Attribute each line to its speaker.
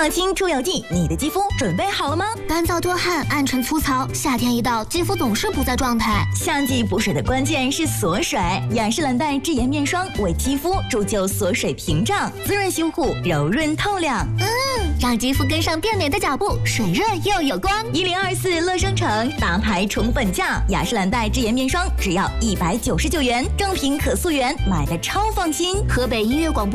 Speaker 1: 创新出游记，你的肌肤准备好了吗？
Speaker 2: 干燥多汗、暗沉粗糙，夏天一到，肌肤总是不在状态。
Speaker 1: 夏季补水的关键是锁水，雅诗兰黛智妍面霜为肌肤铸就锁水屏障，滋润修护，柔润透亮。
Speaker 2: 让肌肤跟上变美的脚步，水润又有光。
Speaker 1: 1024乐生城大牌宠粉价，雅诗兰黛智妍面霜只要199元，正品可溯源，买的超放心。
Speaker 2: 河北音乐广播